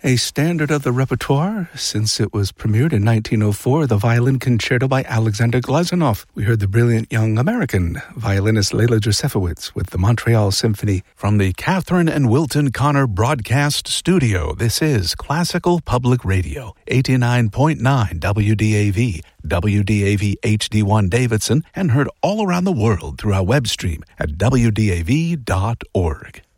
A standard of the repertoire since it was premiered in 1904, the Violin Concerto by Alexander Glazunov. We heard the brilliant young American violinist Leila Josefowicz with the Montreal Symphony. From the Catherine and Wilton Connor Broadcast Studio, this is Classical Public Radio, 89.9 WDAV, WDAV HD1 Davidson, and heard all around the world through our web stream at WDAV.org.